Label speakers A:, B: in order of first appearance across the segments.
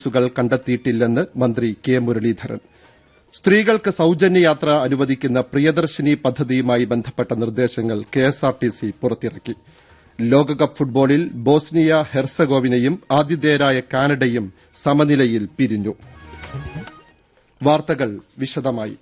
A: കേസുകൾ കണ്ടെത്തിയിട്ടില്ലെന്ന് മന്ത്രി കെ മുരളീധരൻ. സ്ത്രീകൾക്ക് സൌജന്യ യാത്ര അനുവദിക്കുന്ന പ്രിയദർശിനി പദ്ധതിയുമായി ബന്ധപ്പെട്ട നിർദ്ദേശങ്ങൾ കെഎസ്ആർടിസി പുറത്തിറക്കി. ലോകകപ്പ് ഫുട്ബോളിൽ ബോസ്നിയ ഹെർസഗോവിനയും ആതിഥേയരായ കാനഡയും സമനിലയിൽ പിരിഞ്ഞു. വാർത്തകൾ വിശദമായി.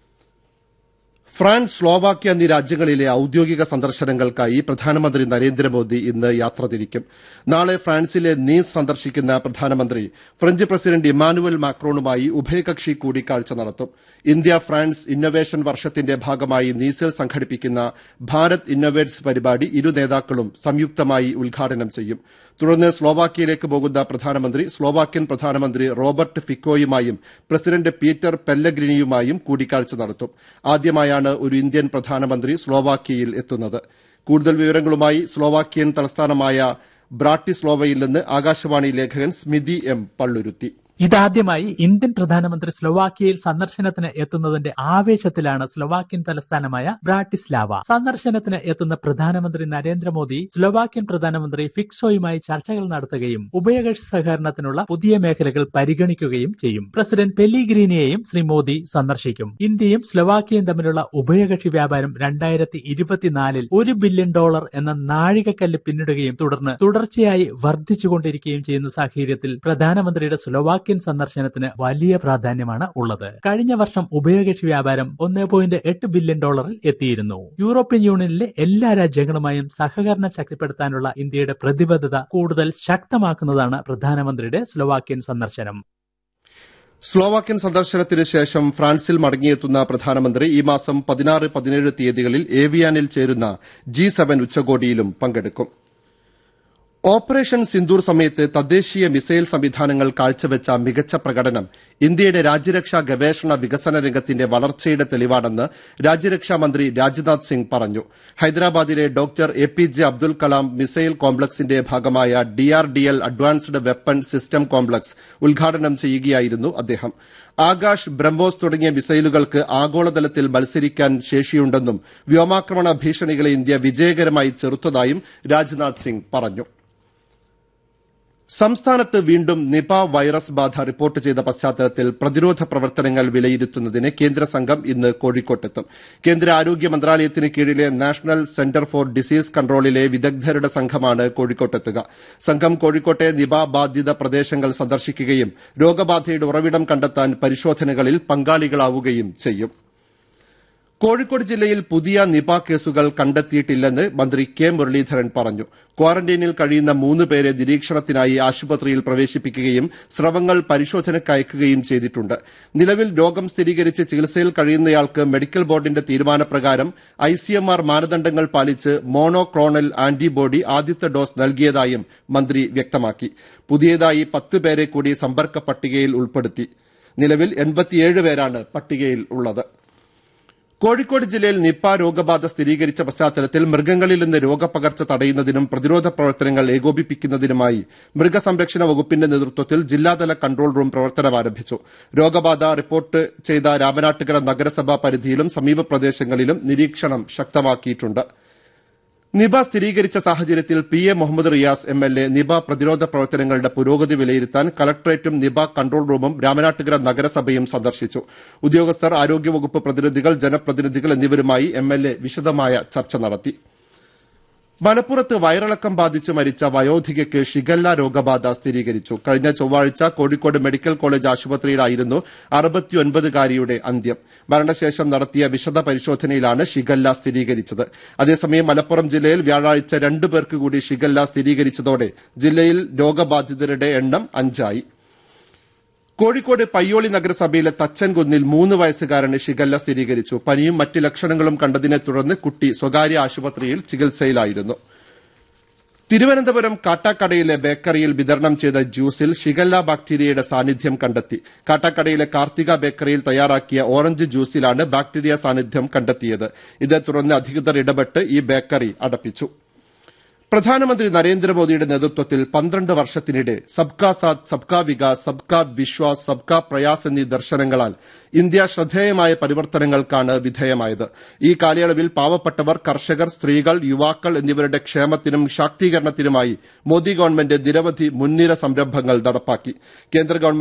A: ഫ്രാൻസ്, സ്ലോവാക്യ എന്നീ രാജ്യങ്ങളിലെ ഔദ്യോഗിക സന്ദർശനങ്ങൾക്കായി പ്രധാനമന്ത്രി നരേന്ദ്രമോദി ഇന്ന് യാത്ര തിരിക്കും. നാളെ ഫ്രാൻസിലെ നീസ് സന്ദർശിക്കുന്ന പ്രധാനമന്ത്രി ഫ്രഞ്ച് പ്രസിഡന്റ് ഇമ്മാനുവൽ മാക്രോണുമായി ഉഭയകക്ഷി കൂടിക്കാഴ്ച നടത്തും. ഇന്ത്യ ഫ്രാൻസ് ഇന്നൊവേഷൻ വർഷത്തിന്റെ ഭാഗമായി നീസിൽ സംഘടിപ്പിക്കുന്ന ഭാരത് ഇന്നൊവേറ്റ്സ് പരിപാടി ഇരു നേതാക്കളും സംയുക്തമായി ഉദ്ഘാടനം ചെയ്യും. തുടർന്ന് സ്ലോവാക്യയിലേക്ക് പോകുന്ന പ്രധാനമന്ത്രി സ്ലോവാക്യൻ പ്രധാനമന്ത്രി റോബർട്ട് ഫിക്കോയുമായും പ്രസിഡന്റ് പീറ്റർ പെല്ലഗ്രിനിയുമായും കൂടിക്കാഴ്ച നടത്തും. ആദ്യമായാണ് ഒരു ഇന്ത്യൻ പ്രധാനമന്ത്രി സ്ലോവാക്യയിൽ എത്തുന്നത്. കൂടുതൽ വിവരങ്ങളുമായി സ്ലോവാക്യൻ തലസ്ഥാനമായ ബ്രാട്ടിസ്ലോവയിൽ നിന്ന് ആകാശവാണി ലേഖകൻ സ്മിതി എം പള്ളുരുത്തി.
B: ഇതാദ്യമായി ഇന്ത്യൻ പ്രധാനമന്ത്രി സ്ലോവാക്യയിൽ സന്ദർശനത്തിന് എത്തുന്നതിന്റെ ആവേശത്തിലാണ് സ്ലോവാക്യൻ തലസ്ഥാനമായ ബ്രാട്ടിസ്ലാവ. സന്ദർശനത്തിന് എത്തുന്ന പ്രധാനമന്ത്രി നരേന്ദ്രമോദി സ്ലോവാക്യൻ പ്രധാനമന്ത്രി ഫിക്സോയുമായി ചർച്ചകൾ നടത്തുകയും ഉഭയകക്ഷി സഹകരണത്തിനുള്ള പുതിയ മേഖലകൾ പരിഗണിക്കുകയും ചെയ്യും. പ്രസിഡന്റ് പെല്ലിഗ്രീനിയെയും ശ്രീ മോദി സന്ദർശിക്കും. ഇന്ത്യയും സ്ലോവാക്യയും തമ്മിലുള്ള ഉഭയകക്ഷി വ്യാപാരം 2024 $1 ബില്യൺ എന്ന നാഴികക്കല്ല് പിന്നിടുകയും തുടർച്ചയായി വർദ്ധിച്ചുകൊണ്ടിരിക്കുകയും ചെയ്യുന്ന സാഹചര്യത്തിൽ പ്രധാനമന്ത്രിയുടെ സ്ലോവാക്യൻ സന്ദർശനത്തിന് വലിയ പ്രാധാന്യമാണ് ഉള്ളത്. കഴിഞ്ഞ വർഷം ഉഭയകക്ഷി വ്യാപാരം $1.8 ബില്യൺ എത്തിയിരുന്നു. യൂറോപ്യൻ യൂണിയനിലെ എല്ലാ രാജ്യങ്ങളുമായും സഹകരണം ശക്തിപ്പെടുത്താനുള്ള ഇന്ത്യയുടെ പ്രതിബദ്ധത കൂടുതൽ ശക്തമാക്കുന്നതാണ് പ്രധാനമന്ത്രിയുടെ സ്ലോവാക്യൻ സന്ദർശനം.
A: സ്ലോവാക്യൻ സന്ദർശനത്തിന് ശേഷം ഫ്രാൻസിൽ മടങ്ങിയെത്തുന്ന പ്രധാനമന്ത്രി ഈ മാസം 16, 17 തീയതികളിൽ ഏവിയാനിൽ ചേരുന്ന G7 ഉച്ചകോടിയിലും പങ്കെടുക്കും. ഓപ്പറേഷൻ സിന്ദൂർ സമയത്ത് തദ്ദേശീയ മിസൈൽ സംവിധാനങ്ങൾ കാഴ്ചവെച്ച മികച്ച പ്രകടനം ഇന്ത്യയുടെ രാജ്യരക്ഷാ ഗവേഷണ വികസന രംഗത്തിന്റെ വളർച്ചയുടെ തെളിവാണെന്ന് രാജ്യരക്ഷാ മന്ത്രി രാജ്നാഥ് സിംഗ് പറഞ്ഞു. ഹൈദരാബാദിലെ doctor APJ Abdul Kalam missile കോംപ്ലക്സിന്റെ ഭാഗമായ DRDL advanced weapon system complex ഉദ്ഘാടനം ചെയ്യുകയായിരുന്നു അദ്ദേഹം. ആകാശ്, ബ്രഹ്മോസ് തുടങ്ങിയ മിസൈലുകൾക്ക് ആഗോളതലത്തിൽ മത്സരിക്കാൻ ശേഷിയുണ്ടെന്നും വ്യോമാക്രമണ ഭീഷണികളെ ഇന്ത്യ വിജയകരമായി ചെറുത്തതായും രാജ്നാഥ് സിംഗ് പറഞ്ഞു. സംസ്ഥാനത്ത് വീണ്ടും നിപ വൈറസ് ബാധ റിപ്പോർട്ട് ചെയ്ത പശ്ചാത്തലത്തിൽ പ്രതിരോധ പ്രവർത്തനങ്ങൾ വിലയിരുത്തുന്നതിന് കേന്ദ്ര സംഘം ഇന്ന് കോഴിക്കോട്ടെത്തും. കേന്ദ്ര ആരോഗ്യ മന്ത്രാലയത്തിന് കീഴിലെ നാഷണൽ സെന്റർ ഫോർ ഡിസീസ് കൺട്രോളിലെ വിദഗ്ധരുടെ സംഘമാണ് കോഴിക്കോട്ടെത്തുക. സംഘം കോഴിക്കോട്ടെ നിപ ബാധിത പ്രദേശങ്ങൾ സന്ദർശിക്കുകയും രോഗബാധയുടെ ഉറവിടം കണ്ടെത്താൻ പരിശോധനകളിൽ പങ്കാളികളാവുകയും ചെയ്യും. കോഴിക്കോട് ജില്ലയിൽ പുതിയ നിപ കേസുകൾ കണ്ടെത്തിയിട്ടില്ലെന്ന് മന്ത്രി കെ മുരളീധരൻ പറഞ്ഞു. ക്വാറന്റൈനിൽ കഴിയുന്ന 3 പേരെ നിരീക്ഷണത്തിനായി ആശുപത്രിയിൽ പ്രവേശിപ്പിക്കുകയും സ്രവങ്ങൾ പരിശോധനയ്ക്കയക്കുകയും ചെയ്തിട്ടുണ്ട്. നിലവിൽ രോഗം സ്ഥിരീകരിച്ച് ചികിത്സയിൽ കഴിയുന്നയാൾക്ക് മെഡിക്കൽ ബോർഡിന്റെ തീരുമാനപ്രകാരം ICMR മാനദണ്ഡങ്ങൾ പാലിച്ച് മോണോക്ലോണൽ ആന്റിബോഡി ആദ്യത്തെ ഡോസ് നൽകിയതായും മന്ത്രി വ്യക്തമാക്കി. പുതിയതായി 10 പേരെ കൂടി സമ്പർക്ക പട്ടികയിൽ ഉൾപ്പെടുത്തി. നിലവിൽ 87 പേരാണ് പട്ടികയിൽ ഉള്ളത്. കോഴിക്കോട് ജില്ലയിൽ നിപ രോഗബാധ സ്ഥിരീകരിച്ച പശ്ചാത്തലത്തിൽ മൃഗങ്ങളിൽ നിന്ന് രോഗപകർച്ച തടയുന്നതിനും പ്രതിരോധ പ്രവർത്തനങ്ങൾ ഏകോപിപ്പിക്കുന്നതിനുമായി മൃഗസംരക്ഷണ വകുപ്പിന്റെ നേതൃത്വത്തിൽ ജില്ലാതല കൺട്രോൾ റൂം പ്രവർത്തനം ആരംഭിച്ചു. രോഗബാധ റിപ്പോർട്ട് ചെയ്ത രാമനാട്ടുകര നഗരസഭാ പരിധിയിലും സമീപ പ്രദേശങ്ങളിലും നിരീക്ഷണം ശക്തമാക്കിയിട്ടുണ്ട്. നിപ സ്ഥിരീകരിച്ച സാഹചര്യത്തിൽ PA Muhammad Riyas MLA Nipah പ്രതിരോധ പ്രവർത്തനങ്ങളുടെ പുരോഗതി വിലയിരുത്താൻ കളക്ടറേറ്റും നിപ കൺട്രോൾ റൂമും രാമനാട്ടുകര നഗരസഭയും സന്ദർശിച്ചു. ഉദ്യോഗസ്ഥർ, ആരോഗ്യവകുപ്പ് പ്രതിനിധികൾ, ജനപ്രതിനിധികൾ എന്നിവരുമായി MLA വിശദമായ ചർച്ച നടത്തി. മലപ്പുറത്ത് വയറിളക്കം ബാധിച്ച് മരിച്ച വയോധികയ്ക്ക് ഷിഗല്ല രോഗബാധ സ്ഥിരീകരിച്ചു. കഴിഞ്ഞ ചൊവ്വാഴ്ച കോഴിക്കോട് മെഡിക്കൽ കോളേജ് ആശുപത്രിയിലായിരുന്നു 69-കാരിയുടെ അന്ത്യം. മരണശേഷം നടത്തിയ വിശദ പരിശോധനയിലാണ് ഷിഗല്ല സ്ഥിരീകരിച്ചത്. അതേസമയം മലപ്പുറം ജില്ലയിൽ വ്യാഴാഴ്ച 2 പേർക്ക് കൂടി ഷിഗല്ല സ്ഥിരീകരിച്ചതോടെ ജില്ലയിൽ രോഗബാധിതരുടെ എണ്ണം 5 ആയി. കോഴിക്കോട് പയ്യോളി നഗരസഭയിലെ തച്ചൻകുന്നിൽ 3 വയസ്സുകാരന് ഷിഗല്ല സ്ഥിരീകരിച്ചു. പനിയും മറ്റ് ലക്ഷണങ്ങളും കണ്ടതിനെ തുടർന്ന് കുട്ടി സ്വകാര്യ ആശുപത്രിയിൽ ചികിത്സയിലായിരുന്നു. തിരുവനന്തപുരം കാട്ടാക്കടയിലെ ബേക്കറിയിൽ വിതരണം ചെയ്ത ജ്യൂസിൽ ഷിഗല്ല ബാക്ടീരിയയുടെ സാന്നിധ്യം കണ്ടെത്തി. കാട്ടാക്കടയിലെ കാർത്തിക ബേക്കറിയിൽ തയ്യാറാക്കിയ ഓറഞ്ച് ജ്യൂസിലാണ് ബാക്ടീരിയ സാന്നിധ്യം കണ്ടെത്തിയത്. ഇതേ തുടർന്ന് അധികൃതർ ഇടപെട്ട് ഈ ബേക്കറി അടപ്പിച്ചു. പ്രധാനമന്ത്രി നരേന്ദ്രമോദിയുടെ നേതൃത്വത്തിൽ 12 വർഷത്തിനിടെ സബ്കാ സാത്ത് സബ്കാ വികാസ് സബ്കാ വിശ്വാസ് സബ്കാ പ്രയാസ് എന്നീ ദർശനങ്ങളാൽ ഇന്ത്യ ശ്രദ്ധേയമായ പരിവർത്തനങ്ങൾക്കാണ് വിധേയമായത്. ഈ കാലയളവിൽ പാവപ്പെട്ടവർ, കർഷകർ, സ്ത്രീകൾ, യുവാക്കൾ എന്നിവരുടെ ക്ഷേമത്തിനും ശാക്തീകരണത്തിനുമായി മോദി ഗവൺമെന്റ് നിരവധി മുൻനിര സംരംഭങ്ങൾ നടപ്പാക്കി. കേന്ദ്ര ഗവൺമെന്റ്